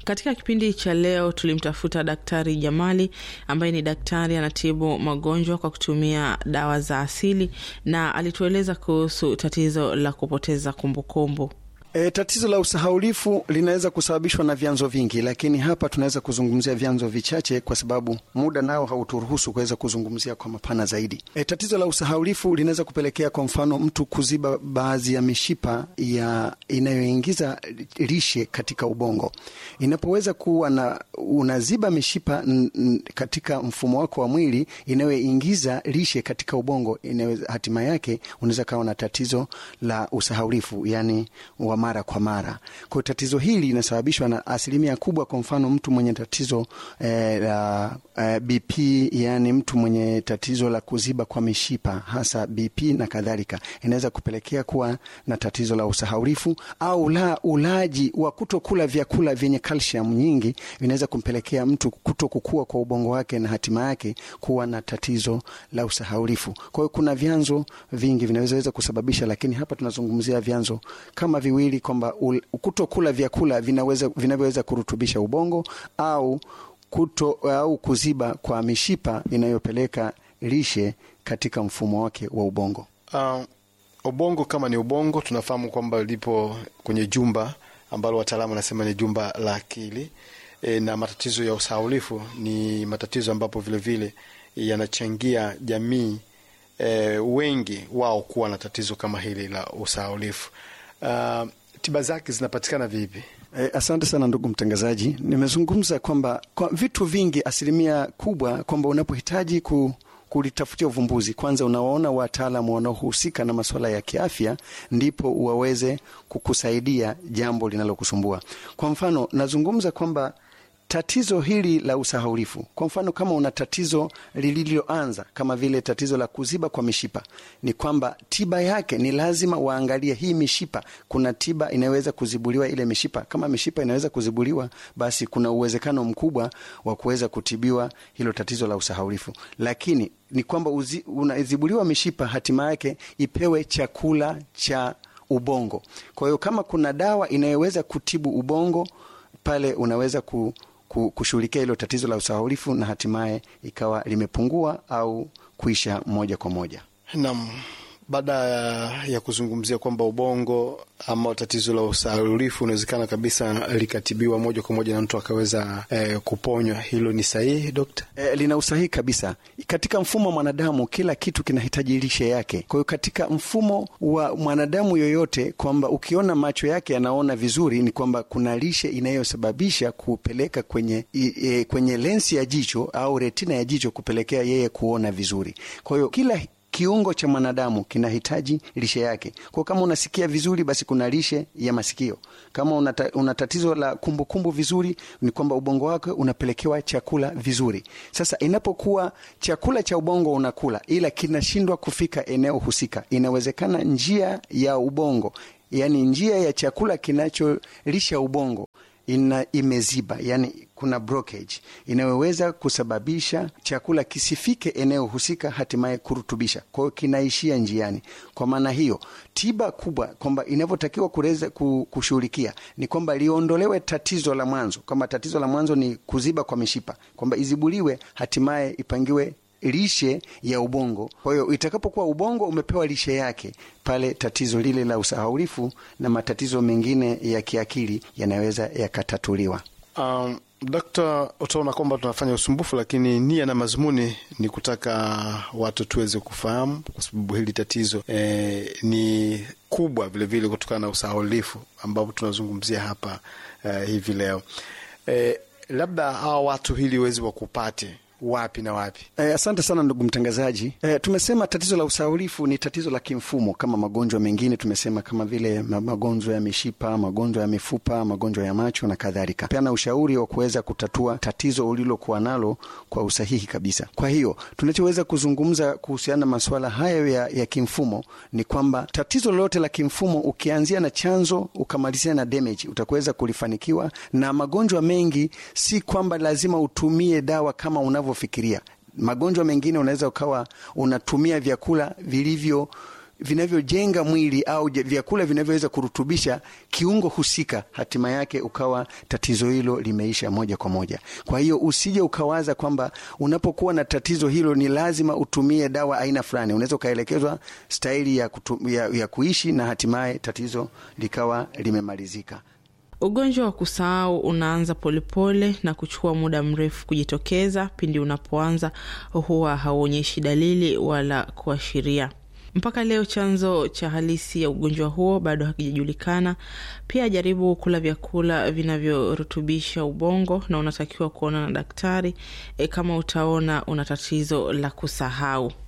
Katika kipindi cha leo tulimtafuta Daktari Jamali ambaye ni daktari anatibu magonjwa kwa kutumia dawa za asili, na alitueleza kuhusu tatizo la kupoteza kumbukumbu. Tatizo la usahaulifu linaweza kusababishwa na vyanzo vingi, lakini hapa tunaweza kuzungumzia vyanzo vichache kwa sababu muda nao hauturuhusu kuweza kuzungumzia kwa mapana zaidi. Tatizo la usahaulifu linaweza kupelekea kwa mfano mtu kuziba baadhi ya mishipa inayoingiza lishe katika ubongo. Inapoweza kuwa unaziba mishipa katika mfumo wako wa mwili inayoingiza lishe katika ubongo, hatima yake unaweza kawa na tatizo la usahaulifu, yani wa mara kwa mara. Kwa tatizo hili linasababishwa na asilimia kubwa, kwa mfano mtu mwenye tatizo la BP, yani mtu mwenye tatizo la kuziba kwa mishipa hasa BP na kadhalika, inaweza kupelekea kuwa na tatizo la usahaulifu. Au ulaji wa kutokula vyakula vyenye calcium nyingi inaweza kumpelekea mtu kutokukua kwa ubongo wake na hatima yake kuwa na tatizo la usahaulifu. Kwa hiyo kuna vyanzo vingi vinaweza kusababisha, lakini hapa tunazungumzia vyanzo kama viwili, kwamba kutokula vyakula vinavyoweza kurutubisha ubongo au kuziba kwa mishipa inayopeleka lishe katika mfumo wake wa ubongo. Ubongo kama ni ubongo, tunafahamu kwamba lipo kwenye jumba ambalo wataalamu wanasema ni jumba la akili. Na matatizo ya usahaulifu ni matatizo ambapo vile vile yanachangia jamii wengi wao kuwa na tatizo kama hili la usahaulifu. Tiba zake zinapatikana vipi? Asante sana ndugu mtangazaji. Nimezungumza kwamba kwa vitu vingi, asilimia kubwa kwamba unapohitaji kulitafutia uvumbuzi, kwanza unawaona wataalamu wanaohusika na masuala ya kiafya, ndipo waweze kukusaidia jambo linalokusumbua. Kwa mfano nazungumza kwamba tatizo hili la usahaulifu, kwa mfano kama una tatizo lililoanza kama vile tatizo la kuziba kwa mishipa, ni kwamba tiba yake ni lazima waangalie hii mishipa. Kuna tiba inaweza kuzibuliwa ile mishipa. Kama mishipa inaweza kuzibuliwa, basi kuna uwezekano mkubwa wa kuweza kutibiwa hilo tatizo la usahaulifu. Lakini ni kwamba unazibuliwa mishipa, hatima yake ipewe chakula cha ubongo. Kwa hiyo kama kuna dawa inayoweza kutibu ubongo, pale unaweza kushughulikia hilo tatizo la usahaulifu na hatimaye ikawa limepungua au kuisha moja kwa moja. Naam, baada ya kuzungumzia kwamba ubongo ama tatizo la usahaulifu unawezekana kabisa likatibiwa moja kwa moja na mtu akaweza kuponywa, hilo ni sahihi Dokta? Lina usahihi kabisa. Katika mfumo wa mwanadamu kila kitu kinahitaji lishe yake. Kwa hiyo katika mfumo wa mwanadamu yoyote, kwamba ukiona macho yake yanaona vizuri, ni kwamba kuna lishe inayosababisha kupeleka kwenye lensi ya jicho au retina ya jicho, kupelekea yeye kuona vizuri. Kwa hiyo kila kiungo cha mwanadamu kinahitaji lishe yake. Kwa kama unasikia vizuri, basi kuna lishe ya masikio. Kama una tatizo la kumbukumbu vizuri, ni kwamba ubongo wako unapelekewa chakula vizuri. Sasa inapokuwa chakula cha ubongo unakula ila kinashindwa kufika eneo husika, inawezekana njia ya ubongo, yani njia ya chakula kinacholisha ubongo imeziba, yani kuna blockage inayoweza kusababisha chakula kisifike eneo husika, hatimaye kurutubisha. Kwa hiyo kinaishia njiani. Kwa maana hiyo, tiba kubwa kwamba inavyotakiwa kushughulikia ni kwamba liondolewe tatizo la mwanzo. Kama tatizo la mwanzo ni kuziba kwa mishipa, kwamba izibuliwe, hatimaye ipangiwe lishe ya ubongo. Kwa hiyo itakapokuwa ubongo umepewa lishe yake, pale tatizo lile la usahaulifu na matatizo mengine ya kiakili yanaweza yakatatuliwa. Dokta, utaona kwamba tunafanya usumbufu, lakini nia na mazumuni ni kutaka watu tuweze kufahamu, kwa sababu hili tatizo ni kubwa vile vile kutokana na usahaulifu ambapo tunazungumzia hapa hivi leo. Labda hawa watu hili wezi wakupate wapi na wapi? Asante sana ndugu mtangazaji. Tumesema tatizo la usahaulifu ni tatizo la kimfumo kama magonjwa mengine. Tumesema kama vile magonjwa ya mishipa, magonjwa ya mifupa, magonjwa ya macho na kadhalika. Peana ushauri wa kuweza kutatua tatizo ulilokuwa nalo kwa usahihi kabisa. Kwa hiyo tunachoweza kuzungumza kuhusiana na masuala hayo ya kimfumo ni kwamba tatizo lolote la kimfumo, ukianzia na chanzo ukamalizia na damage, utakuweza kulifanikiwa. Na magonjwa mengi si kwamba lazima utumie dawa kama unavyofikiria. Magonjwa mengine unaweza ukawa unatumia vyakula vilivyo vinavyojenga mwili au vyakula vinavyoweza kurutubisha kiungo husika, hatima yake ukawa tatizo hilo limeisha moja kwa moja. Kwa hiyo usije ukawaza kwamba unapokuwa na tatizo hilo ni lazima utumie dawa aina fulani. Unaweza ukaelekezwa staili ya kuishi na hatimaye tatizo likawa limemalizika. Ugonjwa wa kusahau unaanza polepole na kuchukua muda mrefu kujitokeza. Pindi unapoanza huwa hauonyeshi dalili wala kuashiria. Mpaka leo chanzo cha halisi ya ugonjwa huo bado hakijajulikana. Pia jaribu kula vyakula vinavyorutubisha ubongo, na unatakiwa kuona na daktari kama utaona una tatizo la kusahau.